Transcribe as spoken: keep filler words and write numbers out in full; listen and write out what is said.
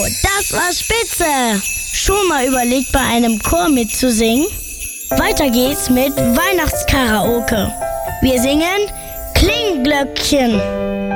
das war spitze! Schon mal überlegt, bei einem Chor mitzusingen? Weiter geht's mit Weihnachtskaraoke. Wir singen Klingglöckchen.